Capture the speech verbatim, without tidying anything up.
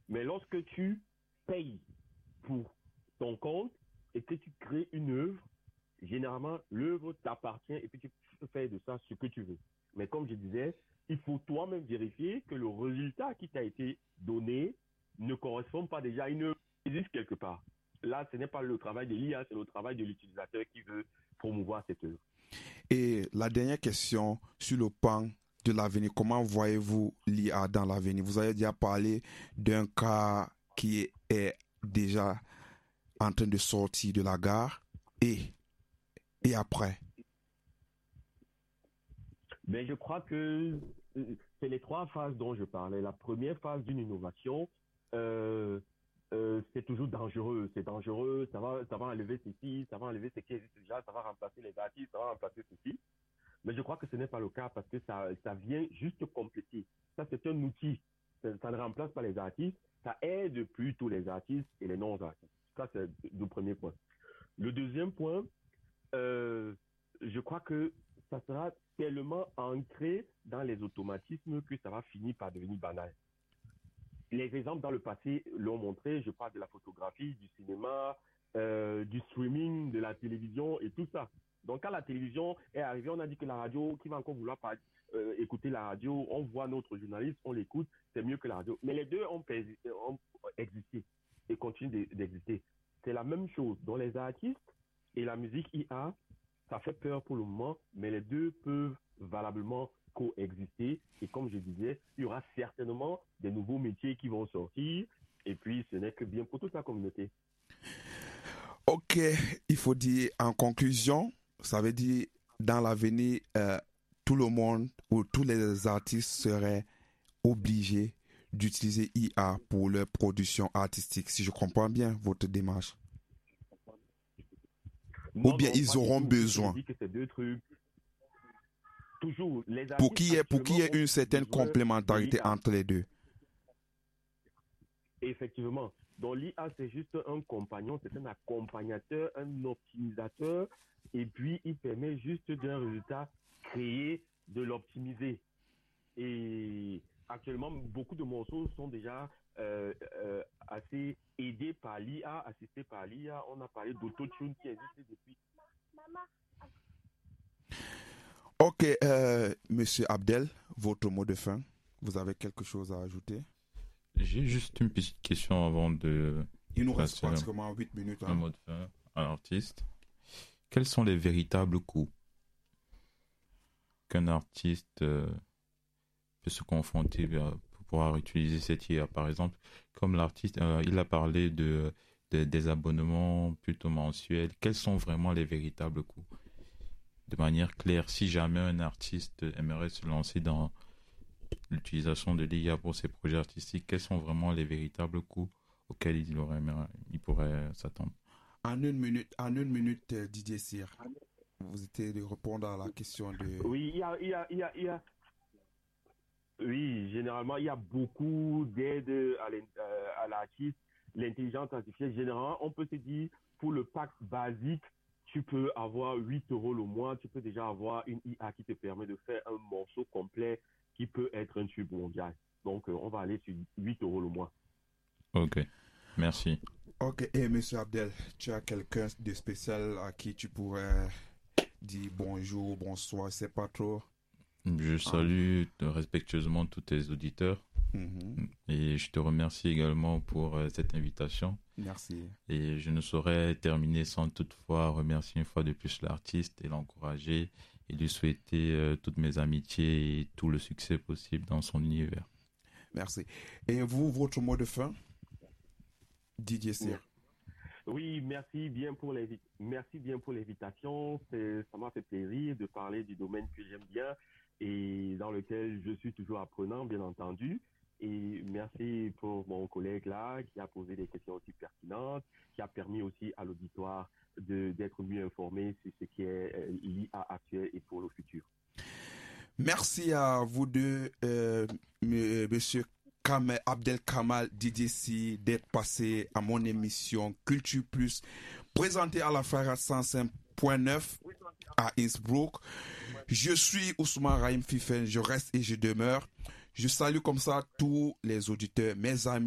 Mais lorsque tu payes pour ton compte et que tu crées une œuvre, généralement, l'œuvre t'appartient et puis tu peux faire de ça ce que tu veux. Mais comme je disais, il faut toi-même vérifier que le résultat qui t'a été donné ne correspond pas déjà à une œuvre qui existe quelque part. Là, ce n'est pas le travail de l'I A, c'est le travail de l'utilisateur qui veut promouvoir cette œuvre. Et la dernière question sur le pan de l'avenir, comment voyez-vous l'I A dans l'avenir? Vous avez déjà parlé d'un cas qui est déjà en train de sortir de la gare et, et après. Mais je crois que c'est les trois phases dont je parlais. La première phase d'une innovation, euh, euh, c'est toujours dangereux. C'est dangereux, ça va, ça va enlever ceci, ça va enlever ce qui existe déjà, ça va remplacer les artistes, ça va remplacer ceci. Mais je crois que ce n'est pas le cas parce que ça, ça vient juste compléter. Ça, c'est un outil. Ça, ça ne remplace pas les artistes. Ça aide plutôt les artistes et les non-artistes. Ça, c'est le premier point. Le deuxième point, euh, je crois que ça sera tellement ancré dans les automatismes que ça va finir par devenir banal. Les exemples dans le passé l'ont montré. Je parle de la photographie, du cinéma, euh, du streaming, de la télévision et tout ça. Donc, quand la télévision est arrivée, on a dit que la radio, qui va encore vouloir pas, euh, écouter la radio, on voit notre journaliste, on l'écoute, c'est mieux que la radio. Mais les deux ont, ont existé et continuent d'exister. C'est la même chose. Donc, les artistes et la musique I A, ça fait peur pour le moment, mais les deux peuvent valablement coexister. Et comme je disais, il y aura certainement des nouveaux métiers qui vont sortir. Et puis, ce n'est que bien pour toute la communauté. Ok, il faut dire en conclusion, ça veut dire dans l'avenir, euh, tout le monde ou tous les artistes seraient obligés d'utiliser I A pour leur production artistique, si je comprends bien votre démarche. Non, ou bien non, ils auront besoin. Je dis que c'est deux trucs. Toujours, les pour qu'il y ait, pour qu'il y ait une certaine complémentarité entre les deux. Effectivement. Donc l'I A, c'est juste un compagnon, c'est un accompagnateur, un optimisateur, et puis il permet juste d'un résultat créé, de l'optimiser. Et actuellement, beaucoup de morceaux sont déjà euh, euh, assez aidés par l'I A, assistés par l'I A. On a parlé d'autotune qui existe depuis. Ok, euh, Monsieur Abdel, votre mot de fin. Vous avez quelque chose à ajouter? J'ai juste une petite question avant de... Il nous reste pratiquement huit minutes. Un hein. mot de fin à l'artiste. Quels sont les véritables coûts qu'un artiste euh, peut se confronter pour pouvoir utiliser cette I A? Par exemple, comme l'artiste, euh, il a parlé de, de, des abonnements plutôt mensuels. Quels sont vraiment les véritables coûts? De manière claire, si jamais un artiste aimerait se lancer dans l'utilisation de l'I A pour ses projets artistiques, quels sont vraiment les véritables coûts auxquels il, aurait, il pourrait s'attendre? En une minute, en une minute, Didier Cyr, vous étiez de répondre à la question de... Oui, il y a, il y a, il y a, il y a... Oui, généralement, il y a beaucoup d'aide à l'artiste. L'intelligence artificielle, généralement, on peut se dire, pour le pack basique, tu peux avoir huit euros le mois, tu peux déjà avoir une I A qui te permet de faire un morceau complet qui peut être un tube mondial. Donc, euh, on va aller sur huit euros le mois. Ok, merci. Ok, et Monsieur Abdel, tu as quelqu'un de spécial à qui tu pourrais dire bonjour, bonsoir, c'est pas trop? Je salue ah. respectueusement tous tes auditeurs. Mm-hmm. Et je te remercie également pour euh, cette invitation. Merci. Et je ne saurais terminer sans toutefois remercier une fois de plus l'artiste et l'encourager et lui souhaiter euh, toutes mes amitiés et tout le succès possible dans son univers. Merci. Et vous, votre mot de fin, Didier Cyr? Oui, merci bien pour l'invitation. Merci bien pour l'invitation. Ça m'a fait plaisir de parler du domaine que j'aime bien et dans lequel je suis toujours apprenant, bien entendu. Et merci pour mon collègue là qui a posé des questions aussi pertinentes, qui a permis aussi à l'auditoire de, d'être mieux informé sur ce qui est euh, l'I A actuel et pour le futur. Merci à vous deux, euh, m- monsieur Kam- Abdel Kamal Didier Cyr, d'être passé à mon émission Culture Plus, présentée à la Farah cent cinq point neuf à Innsbruck. Je suis Ousmane Rahim Fifen, je reste et je demeure. Je salue comme ça tous les auditeurs, mes amis.